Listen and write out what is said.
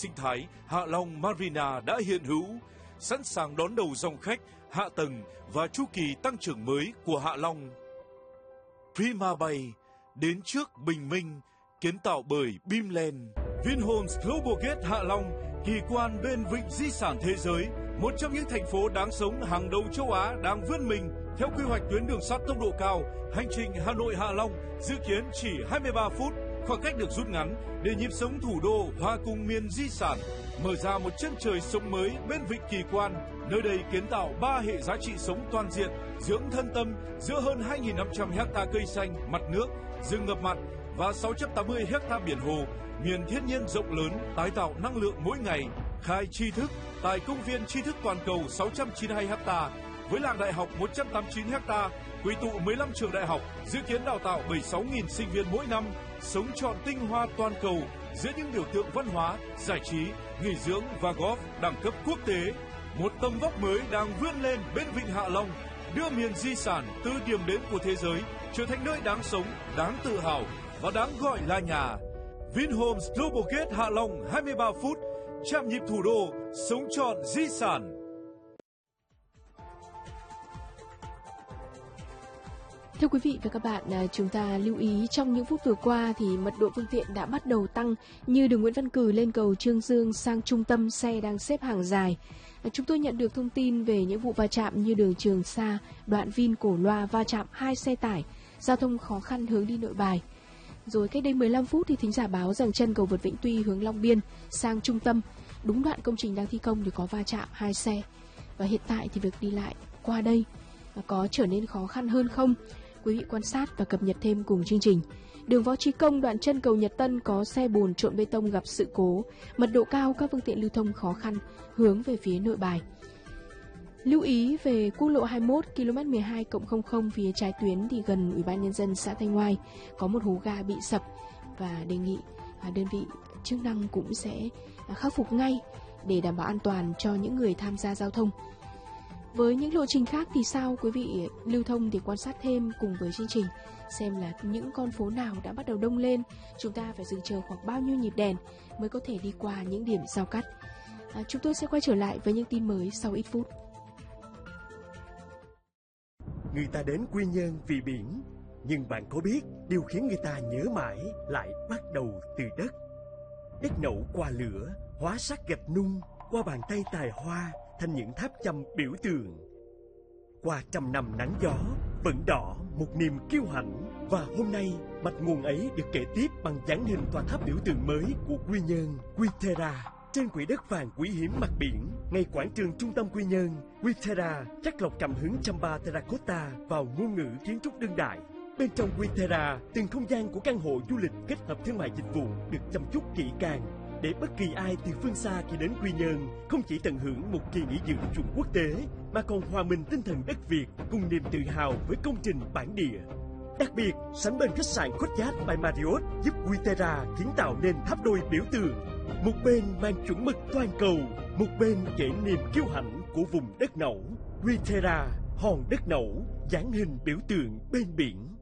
sinh thái Hạ Long Marina đã hiện hữu, sẵn sàng đón đầu dòng khách, hạ tầng và chu kỳ tăng trưởng mới của Hạ Long. Prima Bay đến trước bình minh, kiến tạo bởi Bimland. Vinhomes Global Gate Hạ Long, kỳ quan bên vịnh di sản thế giới, một trong những thành phố đáng sống hàng đầu châu Á đang vươn mình theo quy hoạch tuyến đường sắt tốc độ cao. Hành trình Hà Nội Hạ Long dự kiến chỉ 23 phút, khoảng cách được rút ngắn để nhịp sống thủ đô hòa cùng miền di sản, mở ra một chân trời sống mới bên vịnh kỳ quan. Nơi đây kiến tạo 3 hệ giá trị sống toàn diện, dưỡng thân tâm giữa hơn 2.500 hecta cây xanh, mặt nước, rừng ngập mặn và 680 hecta biển hồ, miền thiên nhiên rộng lớn, tái tạo năng lượng mỗi ngày. Khai tri thức tại công viên tri thức toàn cầu 692 hecta với làng đại học 189 hecta, quy tụ 15 trường đại học, dự kiến đào tạo 76.000 sinh viên mỗi năm, sống trọn tinh hoa toàn cầu giữa những biểu tượng văn hóa, giải trí, nghỉ dưỡng và golf đẳng cấp quốc tế. Một tầm vóc mới đang vươn lên bên vịnh Hạ Long, đưa miền di sản từ điểm đến của thế giới trở thành nơi đáng sống, đáng tự hào và đáng gọi là nhà. Vinhomes Global Gate Hạ Long 23 phút, chạm nhịp thủ đô, sống trọn di sản. Thưa quý vị và các bạn, chúng ta lưu ý trong những phút vừa qua thì mật độ phương tiện đã bắt đầu tăng, như đường Nguyễn Văn Cừ lên cầu Trương Dương sang trung tâm xe đang xếp hàng dài. Chúng tôi nhận được thông tin về những vụ va chạm như đường Trường Sa, đoạn Vin Cổ Loa va chạm 2 xe tải, giao thông khó khăn hướng đi Nội Bài. Rồi cách đây 15 phút thì thính giả báo rằng chân cầu vượt Vĩnh Tuy hướng Long Biên sang trung tâm, đúng đoạn công trình đang thi công thì có va chạm 2 xe. Và hiện tại thì việc đi lại qua đây có trở nên khó khăn hơn không? Quý vị quan sát và cập nhật thêm cùng chương trình. Đường Võ Chí Công đoạn chân cầu Nhật Tân có xe bồn trộn bê tông gặp sự cố, mật độ cao, các phương tiện lưu thông khó khăn hướng về phía Nội Bài. Lưu ý về quốc lộ 21 km 12+00 phía trái tuyến thì gần Ủy ban nhân dân xã Thanh Oai có một hố ga bị sập và đề nghị đơn vị chức năng cũng sẽ khắc phục ngay để đảm bảo an toàn cho những người tham gia giao thông. Với những lộ trình khác thì sao? Quý vị lưu thông thì quan sát thêm cùng với chương trình xem là những con phố nào đã bắt đầu đông lên, chúng ta phải dừng chờ khoảng bao nhiêu nhịp đèn mới có thể đi qua những điểm giao cắt. Chúng tôi sẽ quay trở lại với những tin mới sau ít phút. Người ta đến Quy Nhơn vì biển, nhưng bạn có biết điều khiến người ta nhớ mãi lại bắt đầu từ đất. Đất nậu qua lửa, hóa sắc gạch nung, qua bàn tay tài hoa thành những tháp chăm biểu tượng. Qua trăm năm nắng gió, vẫn đỏ một niềm kiêu hãnh. Và hôm nay, mạch nguồn ấy được kể tiếp bằng dáng hình tòa tháp biểu tượng mới của Quy Nhơn, Quy-Tê-ra. Trên quỹ đất vàng quý hiếm mặt biển, ngay quảng trường trung tâm Quy Nhơn, Quy-Tê-ra chắc lọc cảm hứng Chamba Terracotta vào ngôn ngữ kiến trúc đương đại. Bên trong Quy-Tê-ra, từng không gian của căn hộ du lịch kết hợp thương mại dịch vụ được chăm chút kỹ càng, để bất kỳ ai từ phương xa khi đến Quy Nhơn không chỉ tận hưởng một kỳ nghỉ dưỡng chuẩn quốc tế mà còn hòa mình tinh thần đất Việt cùng niềm tự hào với công trình bản địa. Đặc biệt, sánh bên khách sạn Courtyard by Marriott giúp Quy-Tê-ra kiến tạo nên tháp đôi biểu tượng. Một bên mang chuẩn mực toàn cầu, một bên kể niềm kiêu hãnh của vùng đất Nậu. Quy-Tê-ra, hòn đất Nậu, dáng hình biểu tượng bên biển.